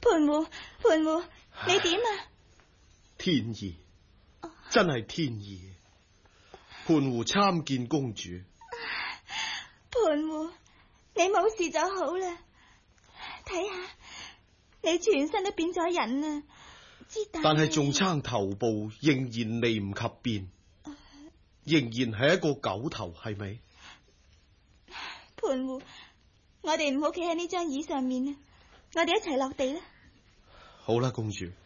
盤戶，你點啊？ 天意，真係天意。盤戶參見公主。 盤戶，你冇事就好啦。睇下，你全身都變咗人啦。 但係仲撐頭部仍然離唔及變，仍然係一個狗頭，係咪？ 盤戶，我哋唔好企喺呢張椅上面啊，我哋一齊落地啦。 好啦，公主。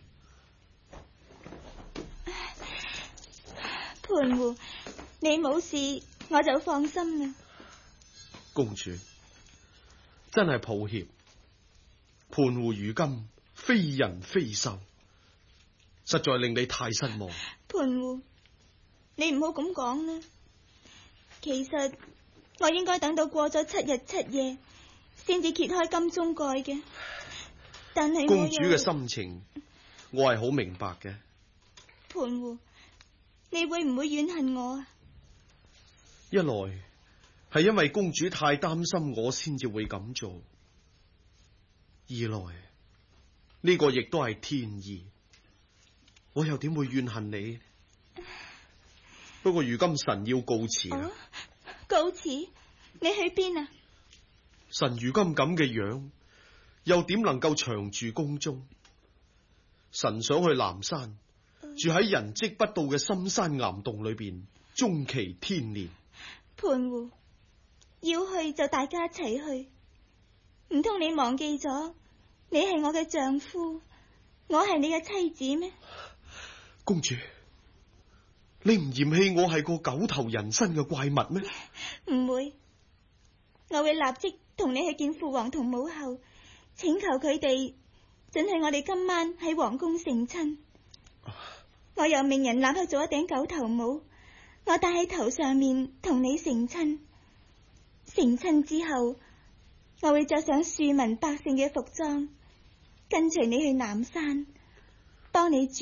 盤戶，你冇事我就放心啦。 公主，真係抱歉，盤戶如今非人非獸，實在令你太失望。 盤戶，你唔好咁講啦。其實我應該等到過咗7日7夜先至揭開金鐘蓋嘅，但係公主嘅心情我係好明白嘅。 盤戶，你會唔會怨恨我啊？ 一來係因為公主太擔心我先至會咁做，二來呢個亦都係天意，我又點會怨恨你？不過如今神要告辭啦。 告辭？你去邊啊？ 神如今咁嘅樣，又點能夠長住宮中？神想去南山，住喺人跡不到嘅深山岩洞裏邊，終其天年。 盤戶，要去就大家一齊去，唔通你忘記咗你係我嘅丈夫，我係你嘅妻子咩？ 公主，你唔嫌棄我係個狗頭人身嘅怪物咩？ 唔會，我會立即同你去見父皇同母后，請求佢哋准許我哋今晚喺皇宮成親。我又命人立刻做一頂狗頭帽，我戴喺頭上面同你成親。成親之後，我會着上庶民百姓嘅服裝，跟隨你去南山，幫你煮